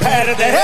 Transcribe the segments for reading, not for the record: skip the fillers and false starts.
perdere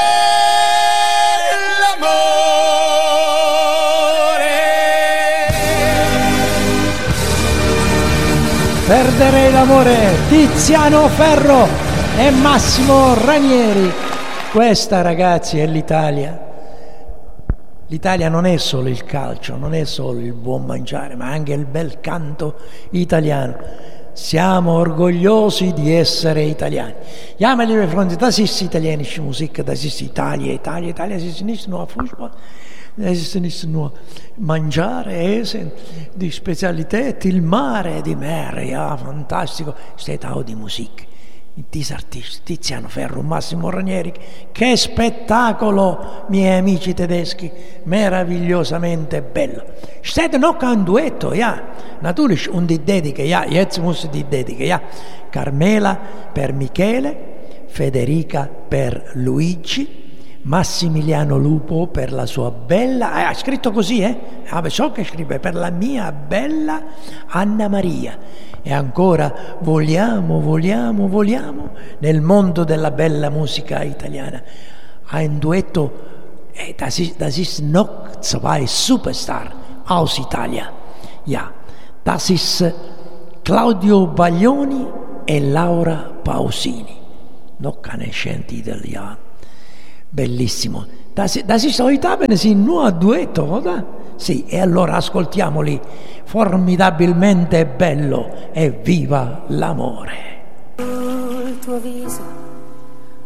l'amore. Perdere l'amore, Tiziano Ferro e Massimo Ranieri. Questa, ragazzi, è l'Italia. L'Italia non è solo il calcio, non è solo il buon mangiare, ma anche il bel canto italiano. Siamo orgogliosi di essere italiani. Ja, meine liebe Freunde, das ist italienische Musik, das ist Italia. Italia, das ist nicht nur Fußball, das ist nicht nur mangiare, essen, die Spezialität, il mare, di Meer, ja, fantastico. Steht auch die Musik. Disartisti, Tiziano Ferro, Massimo Ranieri, che spettacolo, miei amici tedeschi, meravigliosamente bello. Steht noch ein Duetto, ja, natürlich, und die Dediche, ja, jetzt muss die Dediche, ja, Carmela per Michele, Federica per Luigi, Massimiliano Lupo per la sua bella, ha scritto così, so che scrive, per la mia bella Anna Maria. E ancora vogliamo nel mondo della bella musica italiana. Ein Duetto, das ist noch zwei Superstar aus Italia. Ja, das ist Claudio Baglioni e Laura Pausini. Noch keine Titel, ja. Bellissimo. Das ist heute Abend sind nur Duetto, oder? Sì, e allora ascoltiamoli. Formidabilmente bello e viva l'amore. Il tuo viso